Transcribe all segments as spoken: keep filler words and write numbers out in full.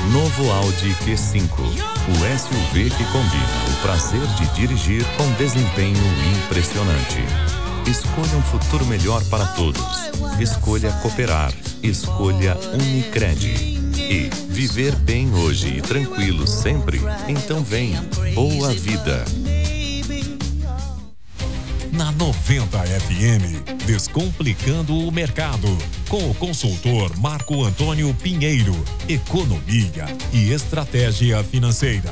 Novo Audi Q cinco, o S U V que combina o prazer de dirigir com desempenho impressionante. Escolha um futuro melhor para todos. Escolha cooperar. Escolha Unicred. E viver bem hoje e tranquilo sempre? Então vem. Boa vida. Na noventa F M, Descomplicando o Mercado, com o consultor Marco Antônio Pinheiro, Economia e Estratégia Financeira.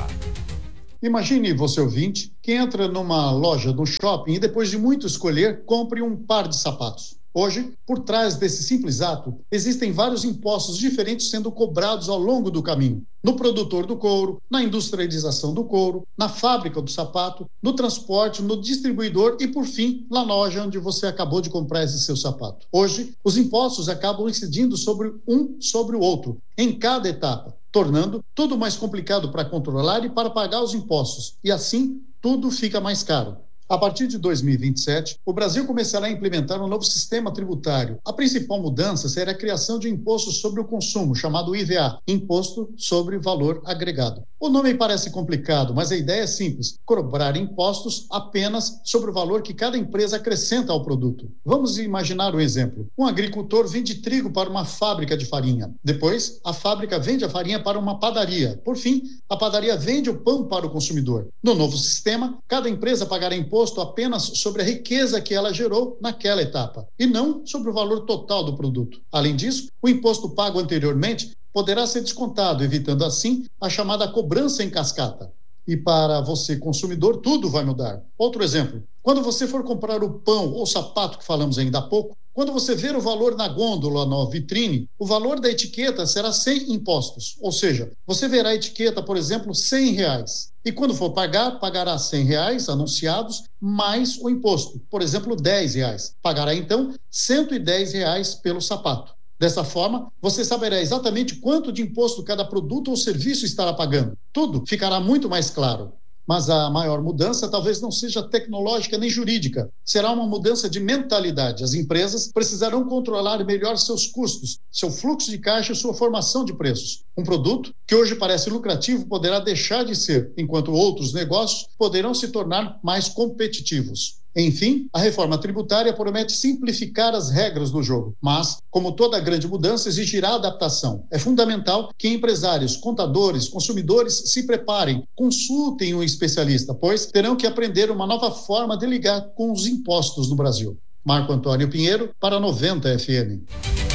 Imagine você ouvinte que entra numa loja no shopping e depois de muito escolher, compre um par de sapatos. Hoje, por trás desse simples ato, existem vários impostos diferentes sendo cobrados ao longo do caminho. No produtor do couro, na industrialização do couro, na fábrica do sapato, no transporte, no distribuidor e, por fim, na loja onde você acabou de comprar esse seu sapato. Hoje, os impostos acabam incidindo sobre um sobre o outro, em cada etapa, tornando tudo mais complicado para controlar e para pagar os impostos. E assim, tudo fica mais caro. A partir de dois mil e vinte e sete, o Brasil começará a implementar um novo sistema tributário. A principal mudança será a criação de um imposto sobre o consumo, chamado I V A, Imposto sobre Valor Agregado. O nome parece complicado, mas a ideia é simples: cobrar impostos apenas sobre o valor que cada empresa acrescenta ao produto. Vamos imaginar um exemplo. Um agricultor vende trigo para uma fábrica de farinha. Depois, a fábrica vende a farinha para uma padaria. Por fim, a padaria vende o pão para o consumidor. No novo sistema, cada empresa pagará imposto apenas sobre a riqueza que ela gerou naquela etapa, e não sobre o valor total do produto. Além disso, o imposto pago anteriormente poderá ser descontado, evitando assim a chamada cobrança em cascata. E para você, consumidor, tudo vai mudar. Outro exemplo: quando você for comprar o pão ou sapato que falamos ainda há pouco, quando você ver o valor na gôndola, na vitrine, o valor da etiqueta será sem impostos. Ou seja, você verá a etiqueta, por exemplo, cem reais. E quando for pagar, pagará cem reais anunciados, mais o imposto, por exemplo, dez reais. Pagará, então, cento e dez reais pelo sapato. Dessa forma, você saberá exatamente quanto de imposto cada produto ou serviço estará pagando. Tudo ficará muito mais claro. Mas a maior mudança talvez não seja tecnológica nem jurídica. Será uma mudança de mentalidade. As empresas precisarão controlar melhor seus custos, seu fluxo de caixa e sua formação de preços. Um produto que hoje parece lucrativo poderá deixar de ser, enquanto outros negócios poderão se tornar mais competitivos. Enfim, a reforma tributária promete simplificar as regras do jogo, mas, como toda grande mudança, exigirá adaptação. É fundamental que empresários, contadores, consumidores se preparem, consultem um especialista, pois terão que aprender uma nova forma de lidar com os impostos no Brasil. Marco Antônio Pinheiro, para noventa F M.